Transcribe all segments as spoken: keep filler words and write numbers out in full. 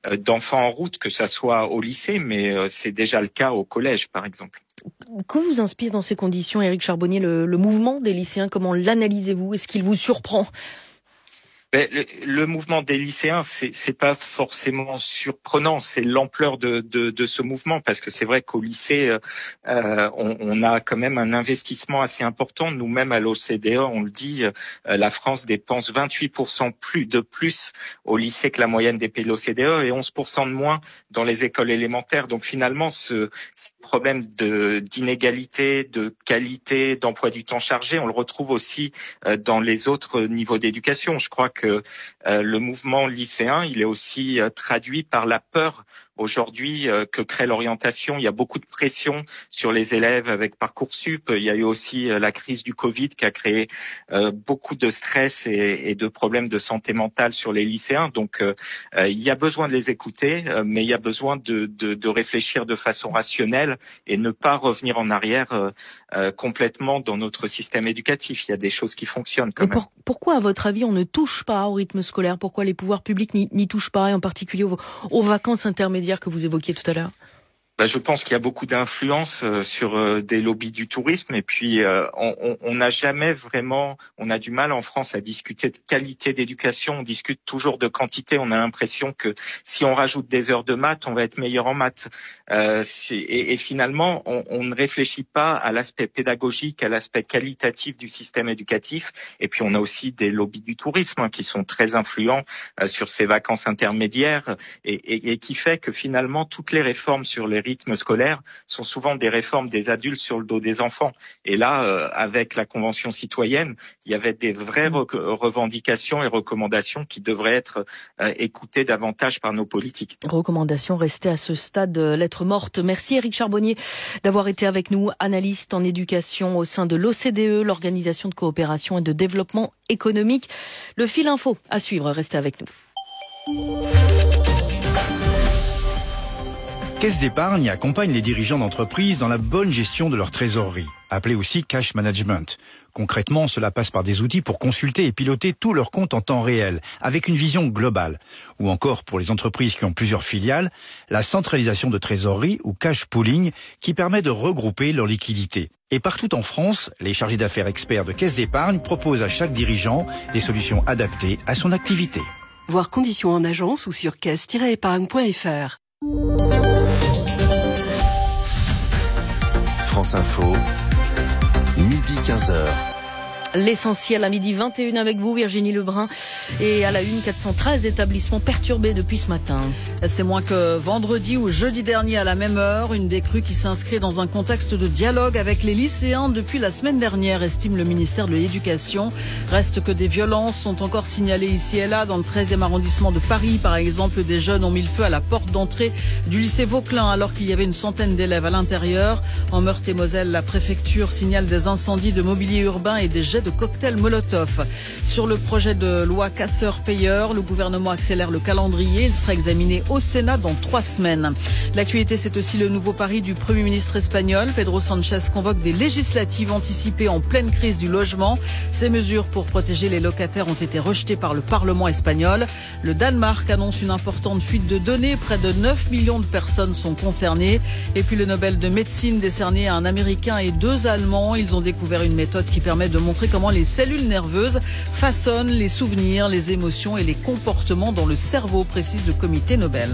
d'enfants en route, que ça soit au lycée, mais c'est déjà le cas au collège, par exemple. Que vous inspire dans ces conditions, Éric Charbonnier, le, le mouvement des lycéens? Comment l'analysez-vous? Est-ce qu'il vous surprend? Ben, le, le mouvement des lycéens, c'est, c'est pas forcément surprenant, c'est l'ampleur de, de, de ce mouvement, parce que c'est vrai qu'au lycée, euh, on, on a quand même un investissement assez important. Nous-mêmes à l'O C D E, on le dit, euh, la France dépense vingt-huit pour cent plus de plus au lycée que la moyenne des pays de l'O C D E et onze pour cent de moins dans les écoles élémentaires. Donc finalement, ce, ce problème de, d'inégalité, de qualité, d'emploi du temps chargé, on le retrouve aussi euh, dans les autres niveaux d'éducation. Je crois que que euh, le mouvement lycéen, il est aussi euh, traduit par la peur aujourd'hui euh, que crée l'orientation. Il y a beaucoup de pression sur les élèves avec Parcoursup. Il y a eu aussi euh, la crise du Covid qui a créé euh, beaucoup de stress et, et de problèmes de santé mentale sur les lycéens. Donc, euh, euh, il y a besoin de les écouter, euh, mais il y a besoin de, de, de réfléchir de façon rationnelle et ne pas revenir en arrière euh, euh, complètement dans notre système éducatif. Il y a des choses qui fonctionnent quand et même. Pour, pourquoi, à votre avis, on ne touche pas au rythme scolaire? Pourquoi les pouvoirs publics n'y, n'y touchent pas, et en particulier aux, aux vacances intermédiaires que vous évoquiez tout à l'heure? Ben, je pense qu'il y a beaucoup d'influence euh, sur euh, des lobbies du tourisme, et puis euh, on n'a jamais vraiment, on a du mal en France à discuter de qualité d'éducation, on discute toujours de quantité. On a l'impression que si on rajoute des heures de maths, on va être meilleur en maths. Euh, c'est, et, et finalement, on, on ne réfléchit pas à l'aspect pédagogique, à l'aspect qualitatif du système éducatif. Et puis on a aussi des lobbies du tourisme hein, qui sont très influents euh, sur ces vacances intermédiaires, et, et, et qui fait que finalement toutes les réformes sur les rythmes scolaires sont souvent des réformes des adultes sur le dos des enfants. Et là, euh, avec la Convention citoyenne, il y avait des vraies re- revendications et recommandations qui devraient être euh, écoutées davantage par nos politiques. Recommandations restées à ce stade euh, lettre morte. Merci Éric Charbonnier d'avoir été avec nous, analyste en éducation au sein de l'O C D E, l'Organisation de coopération et de développement économique. Le fil info à suivre, restez avec nous. Caisse d'épargne accompagne les dirigeants d'entreprise dans la bonne gestion de leur trésorerie, appelée aussi cash management. Concrètement, cela passe par des outils pour consulter et piloter tous leurs comptes en temps réel, avec une vision globale. Ou encore, pour les entreprises qui ont plusieurs filiales, la centralisation de trésorerie ou cash pooling qui permet de regrouper leurs liquidités. Et partout en France, les chargés d'affaires experts de Caisse d'épargne proposent à chaque dirigeant des solutions adaptées à son activité. Voir conditions en agence ou sur caisse tiret épargne point f r. France Info, midi quinze heures. L'essentiel à midi vingt et une avec vous, Virginie Lebrun. Et à la une, quatre cent treize établissements perturbés depuis ce matin. C'est moins que vendredi ou jeudi dernier à la même heure. Une décrue qui s'inscrit dans un contexte de dialogue avec les lycéens depuis la semaine dernière, estime le ministère de l'Éducation. Reste que des violences sont encore signalées ici et là. Dans le treizième arrondissement de Paris, par exemple, des jeunes ont mis le feu à la porte d'entrée du lycée Vauquelin alors qu'il y avait une centaine d'élèves à l'intérieur. En Meurthe-et-Moselle, la préfecture signale des incendies de mobilier urbain et des jets de cocktails Molotov. Sur le projet de loi casseur-payeur, le gouvernement accélère le calendrier. Il sera examiné au Sénat dans trois semaines. L'actualité, c'est aussi le nouveau pari du Premier ministre espagnol. Pedro Sánchez convoque des législatives anticipées en pleine crise du logement. Ces mesures pour protéger les locataires ont été rejetées par le Parlement espagnol. Le Danemark annonce une importante fuite de données. Près de neuf millions de personnes sont concernées. Et puis le Nobel de médecine décerné à un Américain et deux Allemands. Ils ont découvert une méthode qui permet de montrer comment les cellules nerveuses façonnent les souvenirs, les émotions et les comportements dans le cerveau, précise le comité Nobel.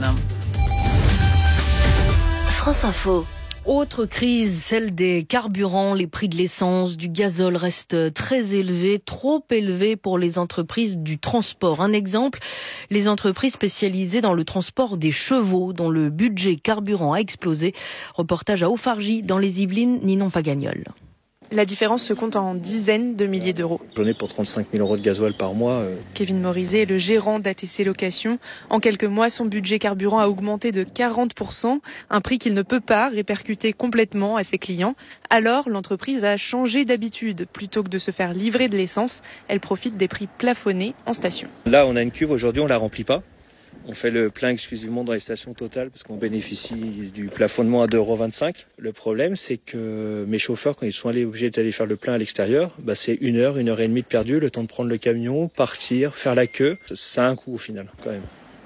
France Info. Autre crise, celle des carburants. Les prix de l'essence, du gazole restent très élevés, trop élevés pour les entreprises du transport. Un exemple, les entreprises spécialisées dans le transport des chevaux, dont le budget carburant a explosé. Reportage à Auffargy, dans les Yvelines, Ninon Pagagnol. La différence se compte en dizaines de milliers d'euros. J'en ai pour trente-cinq mille euros de gasoil par mois. Euh... Kevin Morizet est le gérant d'A T C Location. En quelques mois, son budget carburant a augmenté de quarante pour cent, un prix qu'il ne peut pas répercuter complètement à ses clients. Alors, l'entreprise a changé d'habitude. Plutôt que de se faire livrer de l'essence, elle profite des prix plafonnés en station. Là, on a une cuve, aujourd'hui on la remplit pas. On fait le plein exclusivement dans les stations Total parce qu'on bénéficie du plafonnement à deux euros vingt-cinq. Le problème, c'est que mes chauffeurs, quand ils sont allés obligés d'aller faire le plein à l'extérieur, bah c'est une heure, une heure et demie de perdu, le temps de prendre le camion, partir, faire la queue. Ça a un coût au final, quand même.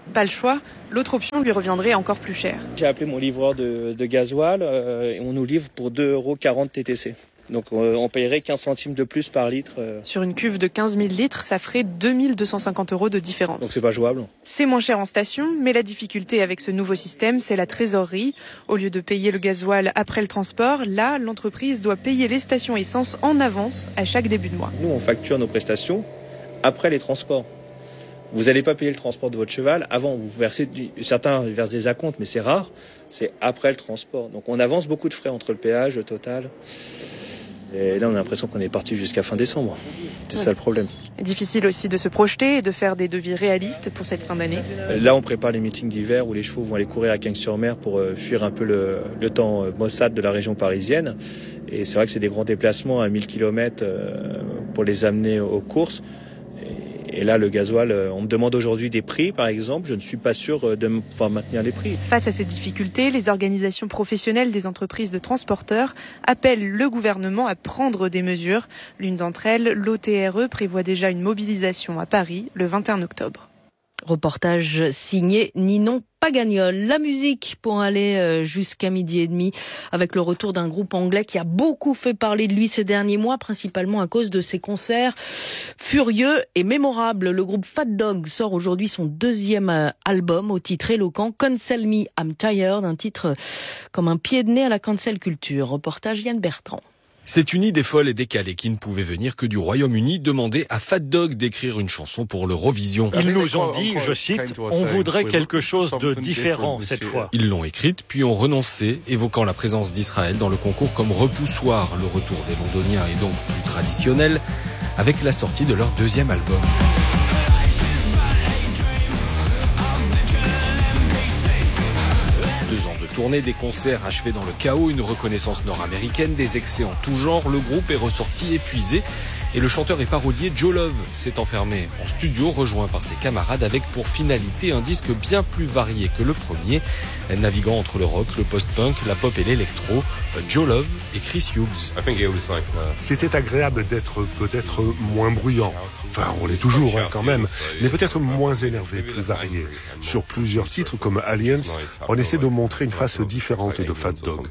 Pas le choix, l'autre option lui reviendrait encore plus cher. J'ai appelé mon livreur de, de gasoil euh, et on nous livre pour deux euros quarante T T C. Donc euh, on payerait quinze centimes de plus par litre. Euh. Sur une cuve de quinze mille litres, ça ferait deux mille deux cent cinquante euros de différence. Donc c'est pas jouable. C'est moins cher en station, mais la difficulté avec ce nouveau système, c'est la trésorerie. Au lieu de payer le gasoil après le transport, là, l'entreprise doit payer les stations essence en avance à chaque début de mois. Nous, on facture nos prestations après les transports. Vous n'allez pas payer le transport de votre cheval avant. Vous versez du... Certains versent des acomptes, mais c'est rare. C'est après le transport. Donc on avance beaucoup de frais entre le péage, le total. Et là, on a l'impression qu'on est parti jusqu'à fin décembre. C'est ouais. ça le problème. Difficile aussi de se projeter et de faire des devis réalistes pour cette fin d'année. Là, on prépare les meetings d'hiver où les chevaux vont aller courir à Cagnes-sur-Mer pour euh, fuir un peu le, le temps euh, maussade de la région parisienne. Et c'est vrai que c'est des grands déplacements à mille kilomètres euh, pour les amener aux courses. Et là, le gasoil, on me demande aujourd'hui des prix, par exemple. Je ne suis pas sûr de pouvoir maintenir les prix. Face à ces difficultés, les organisations professionnelles des entreprises de transporteurs appellent le gouvernement à prendre des mesures. L'une d'entre elles, l'O T R E, prévoit déjà une mobilisation à Paris le vingt et un octobre. Reportage signé Ninon Pagagnol. La musique pour aller jusqu'à midi et demi avec le retour d'un groupe anglais qui a beaucoup fait parler de lui ces derniers mois, principalement à cause de ses concerts furieux et mémorables. Le groupe Fat Dog sort aujourd'hui son deuxième album au titre éloquent, Cancel Me, I'm Tired, un titre comme un pied de nez à la cancel culture. Reportage Yann Bertrand. C'est une idée folle et décalée qui ne pouvait venir que du Royaume-Uni demander à Fat Dog d'écrire une chanson pour l'Eurovision. Ils nous ont dit, je cite, on voudrait quelque chose de différent cette fois. Ils l'ont écrite, puis ont renoncé, évoquant la présence d'Israël dans le concours comme repoussoir. Le retour des Londoniens est donc plus traditionnel, avec la sortie de leur deuxième album. Deux ans de tournée, des concerts achevés dans le chaos, une reconnaissance nord-américaine, des excès en tout genre, le groupe est ressorti épuisé et le chanteur et parolier Joe Love s'est enfermé en studio, rejoint par ses camarades avec pour finalité un disque bien plus varié que le premier, naviguant entre le rock, le post-punk, la pop et l'électro. Joe Love et Chris Hughes. C'était agréable d'être peut-être moins bruyant. Enfin, on l'est toujours hein, quand même, mais peut-être moins énervé, plus varié. Sur plusieurs titres comme Alliance, on essaie de montrer une face différente de Fat Dog.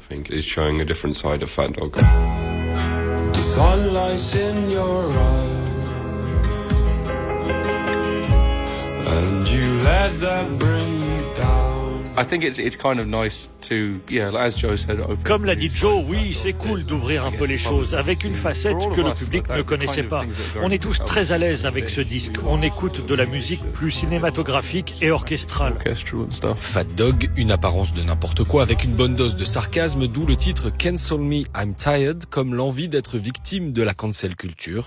The sunlight's in your eyes, and you let that bring you down. I think it's it's kind of nice to, yeah, as Joe said, open. Comme l'a dit Joe, oui, c'est cool d'ouvrir un peu les choses avec une facette que le public ne connaissait pas. On est tous très à l'aise avec ce disque. On écoute de la musique plus cinématographique et orchestrale. Fat Dog, une apparence de n'importe quoi avec une bonne dose de sarcasme, d'où le titre Cancel Me, I'm Tired, comme l'envie d'être victime de la cancel culture.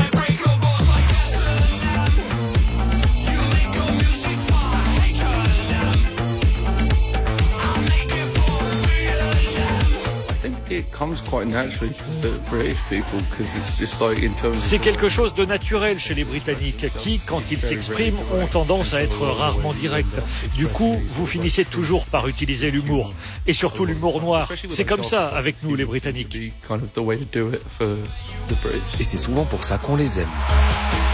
C'est quelque chose de naturel chez les Britanniques qui, quand ils s'expriment, ont tendance à être rarement directs. Du coup, vous finissez toujours par utiliser l'humour. Et surtout l'humour noir. C'est comme ça avec nous, les Britanniques. Et c'est souvent pour ça qu'on les aime.